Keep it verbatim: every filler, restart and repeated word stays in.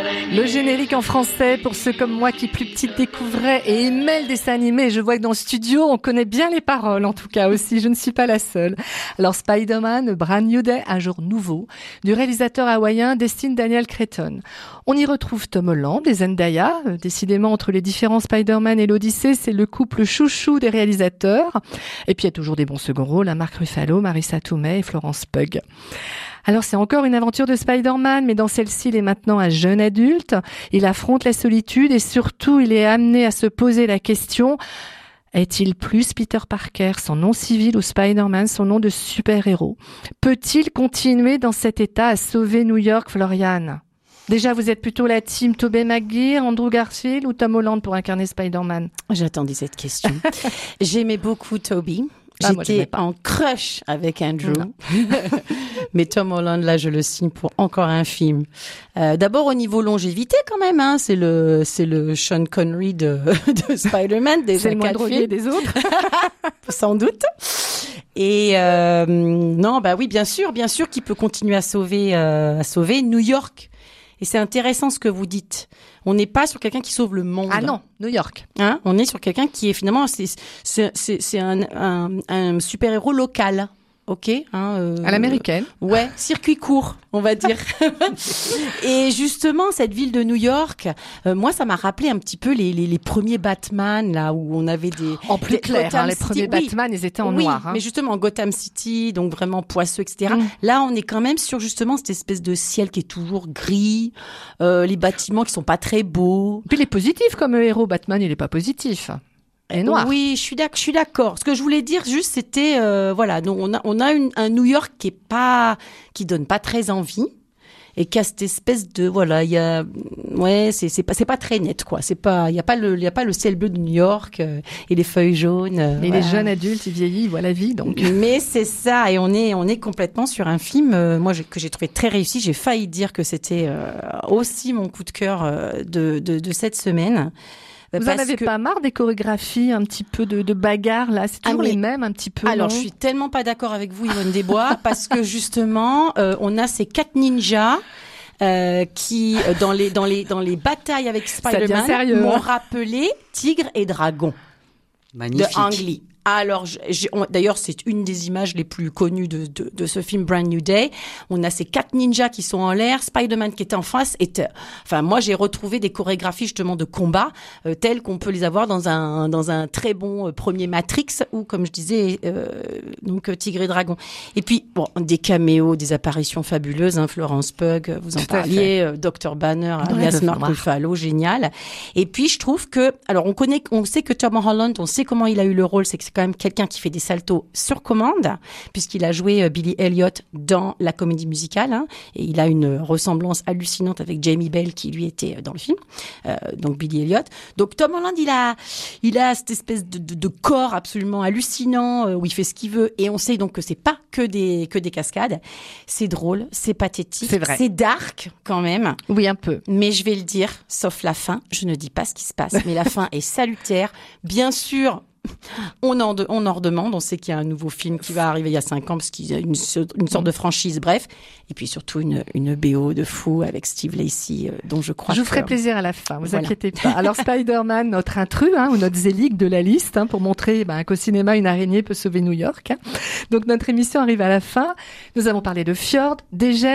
Le générique en français, pour ceux comme moi qui plus petites découvraient et aimaient le dessin animé. Je vois que dans le studio, on connaît bien les paroles, en tout cas aussi. Je ne suis pas la seule. Alors Spider-Man, Brand New Day, un jour nouveau, du réalisateur hawaïen Destin Daniel Cretton. On y retrouve Tom Holland et Zendaya. Décidément, entre les différents Spider-Man et l'Odyssée, c'est le couple chouchou des réalisateurs. Et puis il y a toujours des bons seconds rôles, hein, Mark Ruffalo, Marissa Tomei et Florence Pugh. Alors c'est encore une aventure de Spider-Man, mais dans celle-ci, il est maintenant un jeune adulte. Il affronte la solitude et surtout, il est amené à se poser la question: est-il plus Peter Parker, son nom civil, ou Spider-Man, son nom de super-héros? Peut-il continuer dans cet état à sauver New York, Florian? Déjà, vous êtes plutôt la team Tobey Maguire, Andrew Garfield ou Tom Holland pour incarner Spider-Man? J'attendais cette question. J'aimais beaucoup Tobey. Ah, moi, J'étais en crush avec Andrew. Mais Tom Holland, là, je le signe pour encore un film. Euh, d'abord, au niveau longévité, quand même, hein, c'est le, c'est le Sean Connery de, de Spider-Man. Déjà c'est le moins drogué des autres. Sans doute. Et, euh, non, bah oui, bien sûr, bien sûr qu'il peut continuer à sauver, euh, à sauver New York. Et c'est intéressant ce que vous dites. On n'est pas sur quelqu'un qui sauve le monde. Ah non, New York. Hein, on est sur quelqu'un qui est finalement, c'est, c'est, c'est, c'est un, un, un super-héros local. Ok, hein, euh, à l'américaine. Ouais, circuit court, on va dire. Et justement, cette ville de New York, euh, moi, ça m'a rappelé un petit peu les, les, les premiers Batman, là où on avait des en plus des, clair. Hein, les City, premiers oui. Batman, ils étaient en oui, noir. Hein. Mais justement, Gotham City, donc vraiment poisseux, et cetera. Mm. Là, on est quand même sur justement cette espèce de ciel qui est toujours gris, euh, les bâtiments qui sont pas très beaux. Puis il est positif comme héros. Batman, il est pas positif. Et noir. Oui, je suis d'accord. Je suis d'accord. Ce que je voulais dire juste, c'était euh, voilà, donc on a on a une, un New York qui est pas, qui donne pas très envie et qui a cette espèce de voilà, il y a ouais, c'est c'est pas c'est pas très net quoi. C'est pas, il y a pas le il y a pas le ciel bleu de New York euh, et les feuilles jaunes. Euh, Mais voilà. les jeunes adultes, ils vieillissent, ils voient la vie donc. Mais c'est ça, et on est on est complètement sur un film euh, moi j'ai, que j'ai trouvé très réussi. J'ai failli dire que c'était euh, aussi mon coup de cœur euh, de, de de cette semaine. Vous en avez que... pas marre des chorégraphies, un petit peu de, de bagarre là? C'est toujours ah, mais... les mêmes, un petit peu. Alors, non je suis tellement pas d'accord avec vous, Yvonne Desbois, parce que justement, euh, on a ces quatre ninjas euh, qui, dans les dans les dans les batailles avec Spider-Man, sérieux, m'ont hein. rappelé Tigre et Dragon. Magnifique. De Ang Lee. Alors, j'ai, on, d'ailleurs, c'est une des images les plus connues de, de, de ce film Brand New Day. On a ces quatre ninjas qui sont en l'air, Spider-Man qui était en face. Et enfin, moi, j'ai retrouvé des chorégraphies justement de combat euh, telles qu'on peut les avoir dans un dans un très bon euh, premier Matrix ou, comme je disais, euh, donc Tigre et Dragon. Et puis, bon, des caméos, des apparitions fabuleuses. Hein, Florence Pugh, vous en Tout parliez, euh, docteur Banner, alias Mark Ruffalo, génial. Et puis, je trouve que, alors, on connaît, on sait que Tom Holland, on sait comment il a eu le rôle, c'est que c'est quand même quelqu'un qui fait des saltos sur commande, puisqu'il a joué Billy Elliot dans la comédie musicale, hein, et il a une ressemblance hallucinante avec Jamie Bell qui lui était dans le film, euh, donc Billy Elliot. Donc Tom Holland, il a, il a cette espèce de, de, de corps absolument hallucinant euh, où il fait ce qu'il veut, et on sait donc que c'est pas que des que des cascades. C'est drôle, c'est pathétique, c'est vrai, c'est dark quand même. Oui, un peu. Mais je vais le dire, sauf la fin. Je ne dis pas ce qui se passe, mais la fin est salutaire. Bien sûr. On en, de, on en redemande, on sait qu'il y a un nouveau film qui va arriver il y a cinq ans parce qu'il y a une, une sorte de franchise, bref. Et puis surtout une, une B O de fou avec Steve Lacy, euh, dont je crois Je vous que... ferai plaisir à la fin, vous voilà. inquiétez pas. Alors Spider-Man, notre intrus, hein, ou notre zélique de la liste, hein, pour montrer ben, qu'au cinéma, une araignée peut sauver New York. Hein. Donc notre émission arrive à la fin. Nous avons parlé de Fjord, d'Egel,